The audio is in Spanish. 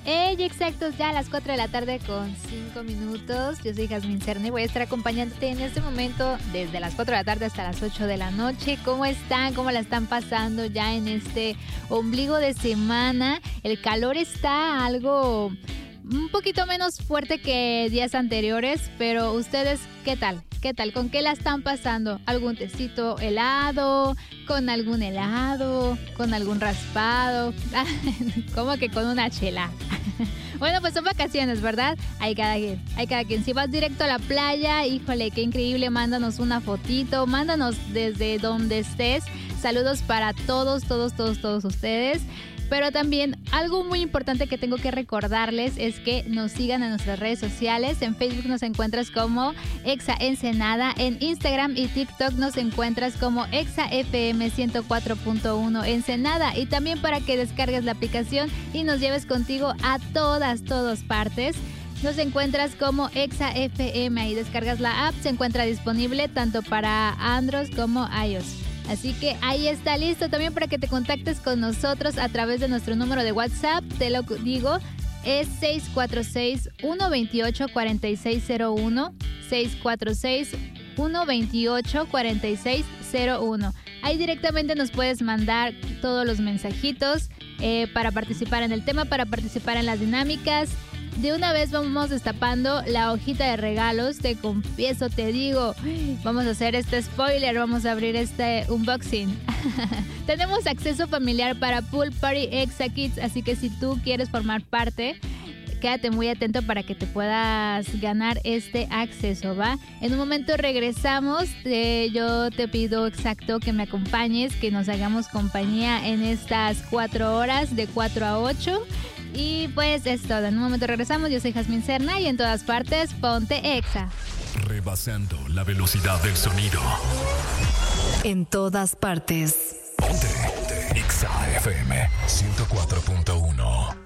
Exactos, ya a las 4 de la tarde con 5 minutos. Yo soy Jazmín Serna y voy a estar acompañándote en este momento desde las 4 de la tarde hasta las 8 de la noche. ¿Cómo están? ¿Cómo la están pasando ya en este ombligo de semana? El calor está algo un poquito menos fuerte que días anteriores, pero ustedes, ¿qué tal? ¿Qué tal? ¿Con qué la están pasando? ¿Algún tecito helado? ¿Con algún helado? ¿Con algún raspado? ¿Cómo que con una chela? Bueno, pues son vacaciones, ¿verdad? Hay cada quien. Si vas directo a la playa, híjole, qué increíble, mándanos una fotito, mándanos desde donde estés. Saludos para todos ustedes. Pero también algo muy importante que tengo que recordarles es que nos sigan en nuestras redes sociales. En Facebook nos encuentras como Exa Ensenada. En Instagram y TikTok nos encuentras como Exa FM 104.1 Ensenada. Y también para que descargues la aplicación y nos lleves contigo a todas partes. Nos encuentras como Exa FM. Ahí descargas la app. Se encuentra disponible tanto para Android como iOS. Así que ahí está listo también para que te contactes con nosotros a través de nuestro número de WhatsApp. Te lo digo, es 646-128-4601. 646-128-4601. Ahí directamente nos puedes mandar todos los mensajitos para participar en el tema, para participar en las dinámicas. De una vez vamos destapando la hojita de regalos. Te confieso, te digo, vamos a hacer este spoiler, vamos a abrir este unboxing. Tenemos acceso familiar para Pool Party Exa Kids, así que si tú quieres formar parte, quédate muy atento para que te puedas ganar este acceso, ¿va? En un momento regresamos. Yo te pido exacto que me acompañes, que nos hagamos compañía en estas 4 horas, de 4 a 8. Y pues es todo. En un momento regresamos. Yo soy Jazmín Serna y en todas partes, ponte Exa. Rebasando la velocidad del sonido. En todas partes. Ponte Exa FM 104.1.